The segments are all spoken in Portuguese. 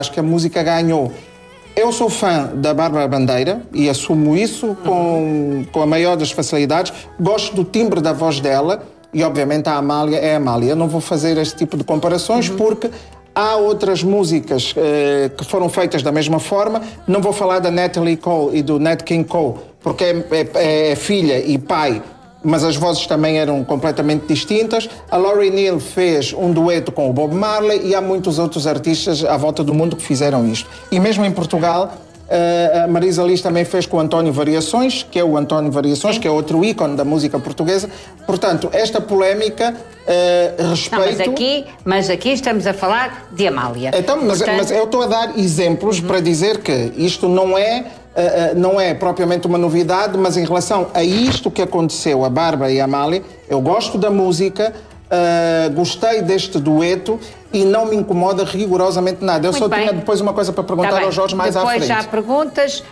Acho que a música ganhou. Eu sou fã da Bárbara Bandeira e assumo isso com a maior das facilidades. Gosto do timbre da voz dela e, obviamente, a Amália é a Amália. Eu não vou fazer este tipo de comparações porque há outras músicas que foram feitas da mesma forma. Não vou falar da Natalie Cole e do Nat King Cole porque é filha e pai, mas as vozes também eram completamente distintas. A Lauryn Hill fez um dueto com o Bob Marley e há muitos outros artistas à volta do mundo que fizeram isto. E mesmo em Portugal, a Marisa Liz também fez com o António Variações, que é o António Variações, que é outro ícone da música portuguesa. Portanto, esta polémica, respeito... Não, mas aqui estamos a falar de Amália. Então, mas eu estou a dar exemplos para dizer que isto não é propriamente uma novidade, mas em relação a isto que aconteceu, a Bárbara e a Amália, eu gosto da música, gostei deste dueto e não me incomoda rigorosamente nada. Eu tinha depois uma coisa para perguntar ao Jorge mais à frente. Depois já perguntas.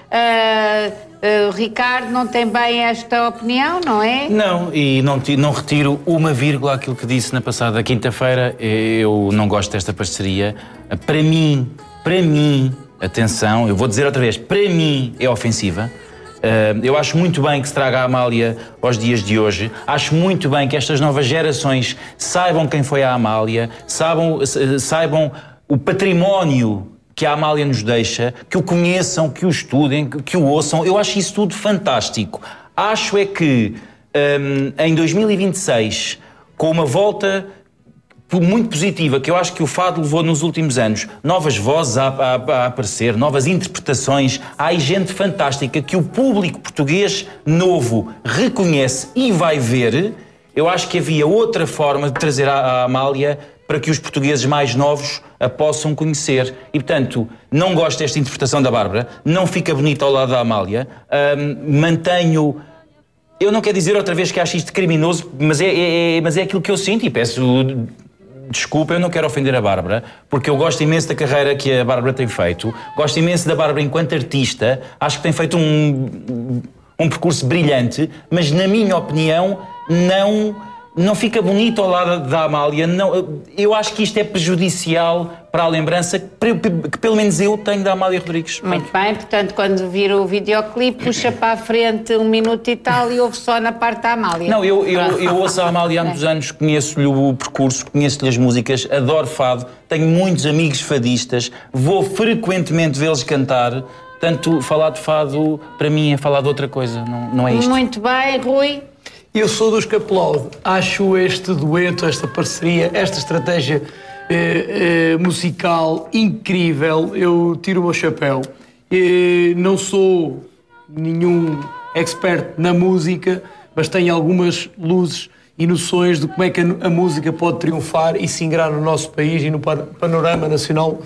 Ricardo não tem bem esta opinião, não é? Não, e não retiro uma vírgula àquilo que disse na passada quinta-feira. Eu não gosto desta parceria. Para mim, atenção, eu vou dizer outra vez, para mim é ofensiva. Eu acho muito bem que se traga a Amália aos dias de hoje. Acho muito bem que estas novas gerações saibam quem foi a Amália, saibam o património que a Amália nos deixa, que o conheçam, que o estudem, que o ouçam. Eu acho isso tudo fantástico. Acho é que em 2026, com uma volta muito positiva, que eu acho que o fado levou nos últimos anos, novas vozes a aparecer, novas interpretações, há aí gente fantástica que o público português novo reconhece e vai ver. Eu acho que havia outra forma de trazer a Amália para que os portugueses mais novos a possam conhecer. E, portanto, não gosto desta interpretação da Bárbara, não fica bonito ao lado da Amália, mantenho... Eu não quero dizer outra vez que acho isto criminoso, mas é aquilo que eu sinto e peço... Desculpa, eu não quero ofender a Bárbara, porque eu gosto imenso da carreira que a Bárbara tem feito, gosto imenso da Bárbara enquanto artista, acho que tem feito um percurso brilhante, mas na minha opinião não fica bonito ao lado da Amália. Não, eu acho que isto é prejudicial para a lembrança que pelo menos eu tenho da Amália Rodrigues. Muito bem, portanto, quando vir o videoclipe, puxa para a frente 1 minuto e tal e ouve só na parte da Amália. Não, eu ouço a Amália há muitos anos, conheço-lhe o percurso, conheço-lhe as músicas, adoro fado, tenho muitos amigos fadistas, vou frequentemente vê-los cantar, portanto, falar de fado, para mim, é falar de outra coisa, não é isto. Muito bem, Rui. Eu sou dos que aplaudo. Acho este dueto, esta parceria, esta estratégia musical incrível. Eu tiro o meu chapéu. Não sou nenhum expert na música, mas tenho algumas luzes e noções de como é que a música pode triunfar e se ingrar no nosso país e no panorama nacional.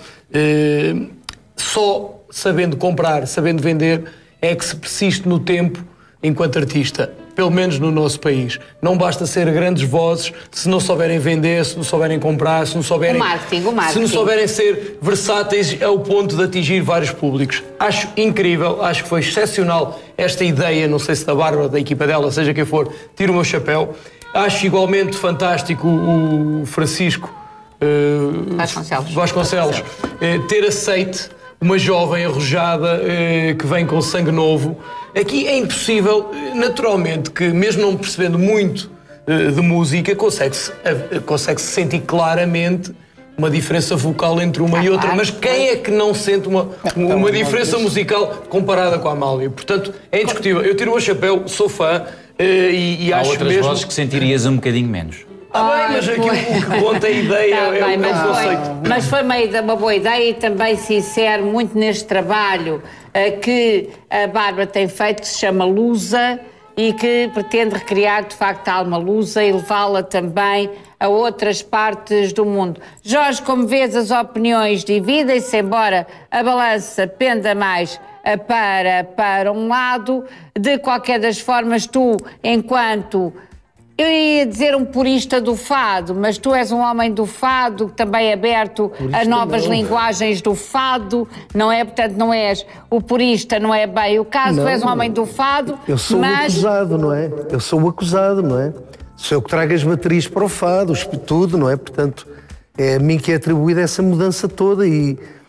Só sabendo comprar, sabendo vender, é que se persiste no tempo enquanto artista. Pelo menos no nosso país. Não basta ser grandes vozes se não souberem vender, se não souberem comprar, se não souberem... O marketing. Se não souberem ser versáteis ao ponto de atingir vários públicos. Acho incrível, acho que foi excepcional esta ideia, não sei se da Bárbara, da equipa dela, seja quem for, tiro o meu chapéu. Acho igualmente fantástico o Francisco Vasconcelos ter aceite uma jovem arrojada que vem com sangue novo. Aqui é impossível, naturalmente, que mesmo não percebendo muito de música, consegue-se sentir claramente uma diferença vocal entre uma e outra. Mas quem é que não sente uma diferença musical comparada com a Amália? Portanto, é indiscutível. Eu tiro o meu chapéu, sou fã e acho mesmo... Há outras vozes que sentirias um bocadinho menos. Mas aquilo que conta a ideia é o conceito. Mas foi uma boa ideia e também se insere muito neste trabalho que a Bárbara tem feito, que se chama Lusa e que pretende recriar de facto a alma lusa e levá-la também a outras partes do mundo. Jorge, como vês, as opiniões dividem-se, embora a balança penda mais para um lado. De qualquer das formas, tu, enquanto... Eu ia dizer um purista do fado, mas tu és um homem do fado, também é aberto a novas linguagens do fado, não é? Portanto, não és o purista, não é bem o caso, tu és um homem do fado, eu sou o acusado, não é? Eu sou o acusado, não é? Sou eu que trago as baterias para o fado, tudo, não é? Portanto, é a mim que é atribuída essa mudança toda e